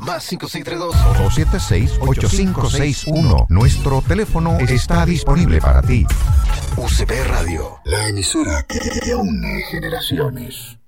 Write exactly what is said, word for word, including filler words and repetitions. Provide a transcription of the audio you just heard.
Más cinco seis tres dos dos siete seis, ocho cinco seis uno. Nuestro teléfono está disponible para ti. U C P Radio. La emisora que une generaciones.